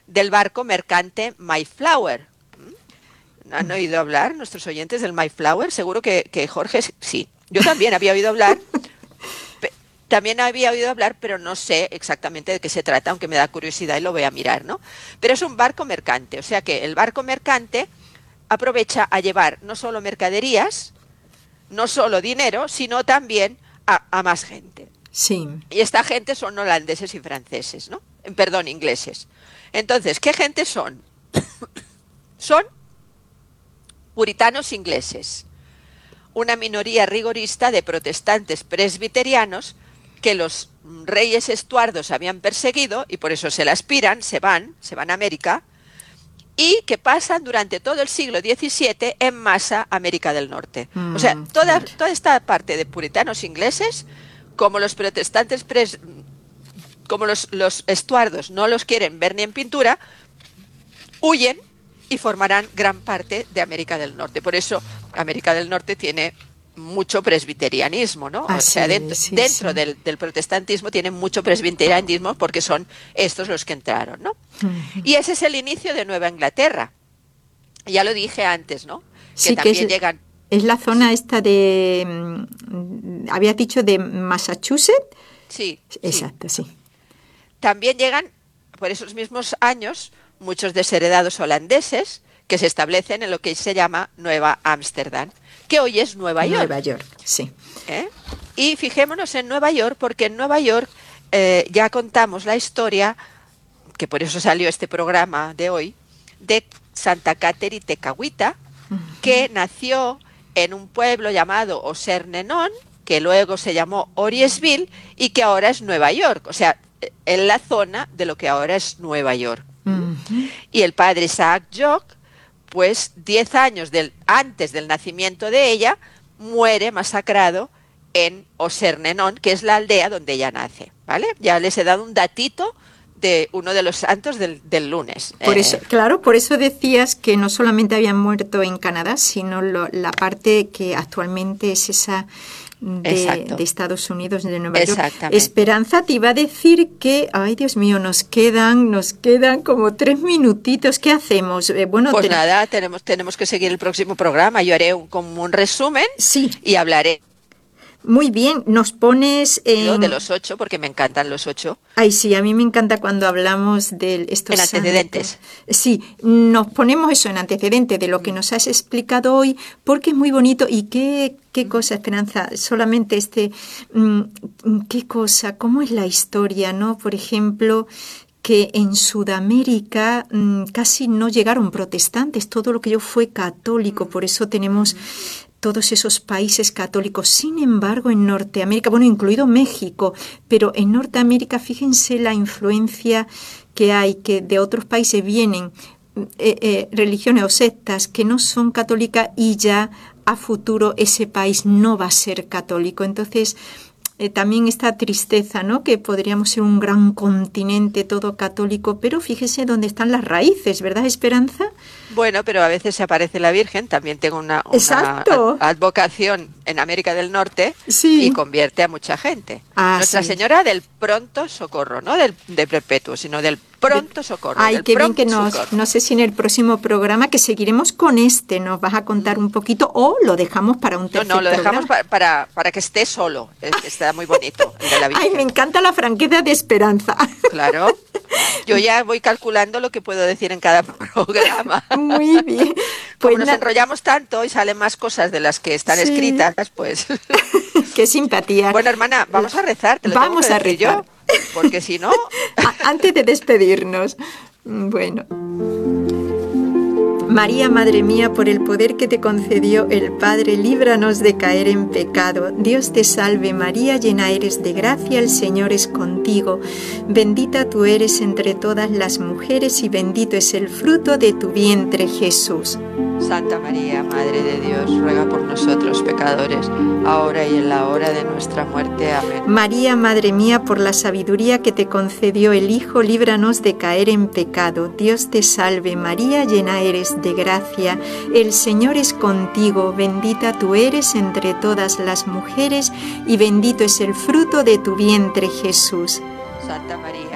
del barco mercante Mayflower. ¿Han oído hablar nuestros oyentes del Mayflower? Seguro que Jorge sí. Yo también había oído hablar. Pero no sé exactamente de qué se trata, aunque me da curiosidad y lo voy a mirar, ¿no? Pero es un barco mercante, o sea que el barco mercante aprovecha a llevar no solo mercaderías, no solo dinero, sino también a más gente. Sí. Y esta gente son holandeses y franceses, ¿no? Perdón, ingleses. Entonces, ¿qué gente son? Son puritanos ingleses, una minoría rigorista de protestantes presbiterianos que los reyes estuardos habían perseguido y por eso se la aspiran, se van a América, y que pasan durante todo el siglo XVII en masa a América del Norte. O sea, toda esta parte de puritanos ingleses, como los protestantes como los estuardos no los quieren ver ni en pintura, huyen y formarán gran parte de América del Norte. Por eso América del Norte tiene mucho presbiterianismo, ¿no? O sea, dentro del protestantismo tiene mucho presbiterianismo porque son estos los que entraron, ¿no? Y ese es el inicio de Nueva Inglaterra. Ya lo dije antes, ¿no? Que también llegan... Es la zona esta de... ¿Habías dicho de Massachusetts? Sí. Exacto, sí. También llegan, por esos mismos años, muchos desheredados holandeses que se establecen en lo que se llama Nueva Ámsterdam, que hoy es Nueva York. Nueva York, sí. Y fijémonos en Nueva York, porque en Nueva York ya contamos la historia, que por eso salió este programa de hoy, de Santa Catherine Tekakwitha, que nació en un pueblo llamado Ossernenon, que luego se llamó Oriesville y que ahora es Nueva York, o sea, en la zona de lo que ahora es Nueva York. Y el padre Isaac Jock, pues 10 años antes del nacimiento de ella, muere masacrado en Ossernenon, que es la aldea donde ella nace, ¿vale? Ya les he dado un datito de uno de los santos del lunes. Por eso, claro, por eso decías que no solamente habían muerto en Canadá, sino la parte que actualmente es esa de Estados Unidos, de Nueva York. Esperanza, te iba a decir que, ay Dios mío, nos quedan como 3 minutitos. ¿Qué hacemos? Pues nada, tenemos que seguir el próximo programa. Yo haré como un resumen y hablaré. Muy bien, nos pones de los 8, porque me encantan los 8. Ay, sí, a mí me encanta cuando hablamos de estos en antecedentes. Santos. Sí, nos ponemos eso en antecedentes de lo que nos has explicado hoy, porque es muy bonito. Y qué cosa, Esperanza, solamente qué cosa, cómo es la historia, ¿no? Por ejemplo, que en Sudamérica casi no llegaron protestantes, todo lo que yo fue católico, por eso tenemos todos esos países católicos. Sin embargo, en Norteamérica, incluido México, pero en Norteamérica, fíjense la influencia que hay, que de otros países vienen religiones o sectas que no son católicas y ya a futuro ese país no va a ser católico. Entonces, también esta tristeza, ¿no? Que podríamos ser un gran continente todo católico, pero fíjese dónde están las raíces, ¿verdad, Esperanza? Bueno, pero a veces se aparece la Virgen, también tengo una advocación en América del Norte y convierte a mucha gente. Nuestra Señora del Pronto Socorro, no del Perpetuo, sino del Pronto Socorro. Ay, qué bien que no sé si en el próximo programa, que seguiremos con nos vas a contar un poquito o lo dejamos para un tercer programa. No, lo dejamos para que esté solo, está muy bonito el de la Virgen. Ay, me encanta la franqueza de Esperanza. Claro. Yo ya voy calculando lo que puedo decir en cada programa. Muy bien. Como nos enrollamos tanto y salen más cosas de las que están escritas, pues... Qué simpatía. Bueno, hermana, vamos a rezar. Vamos a rezar yo, porque si no... Antes de despedirnos. Bueno... María, Madre mía, por el poder que te concedió el Padre, líbranos de caer en pecado. Dios te salve María, llena eres de gracia, el Señor es contigo. Bendita tú eres entre todas las mujeres y bendito es el fruto de tu vientre, Jesús. Santa María, Madre de Dios, ruega por nosotros pecadores, ahora y en la hora de nuestra muerte. Amén. María, Madre mía, por la sabiduría que te concedió el Hijo, líbranos de caer en pecado. Dios te salve María, llena eres de gracia, el Señor es contigo, bendita tú eres entre todas las mujeres y bendito es el fruto de tu vientre, Jesús. Santa María,